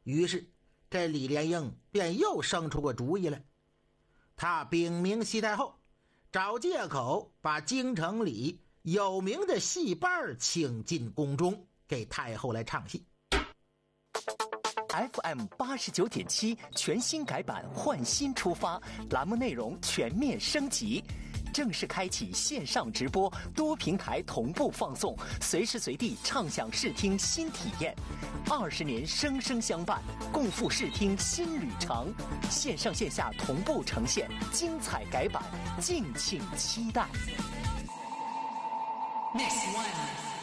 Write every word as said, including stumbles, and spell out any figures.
于是这李莲英便又生出个主意来，他禀明西太后，找借口把京城里有名的戏班请进宫中，给太后来唱戏。 F M 八十九点七全新改版，换新出发，栏目内容全面升级，正式开启线上直播，多平台同步放送，随时随地畅享视听新体验。二十年生生相伴，共赴视听新旅程，线上线下同步呈现，精彩改版，敬请期待。Next one。